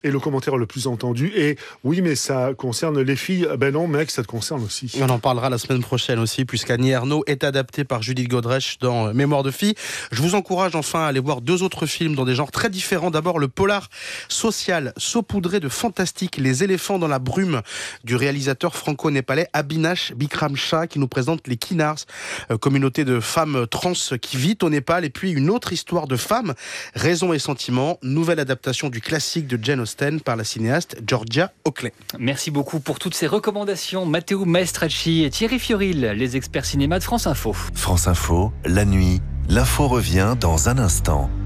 Et le commentaire le plus entendu est « Oui, mais ça concerne les filles. » Ben non, mec, ça te concerne aussi. On en parlera la semaine prochaine aussi, puisqu'Annie Ernaux est adaptée par Judith Godrèche dans Mémoire de fille. Je vous encourage enfin à aller voir 2 autres films dans des genres très différents. D'abord, le polar social saupoudré de fantastique, Les éléphants dans la brume, du réalisateur franco-népalais Abhinash Bikram Shah, qui nous présente les Kinars, communauté de femmes trans qui vit au Népal. Et puis une autre histoire de femmes, Raison et sentiment, nouvelle adaptation du classique de Jane Austen par la cinéaste Georgia Oakley. Merci beaucoup pour toutes ces recommandations. Matteo Maestracci et Thierry Fioril, les experts cinéma de France Info. France Info, la nuit, l'info revient dans un instant.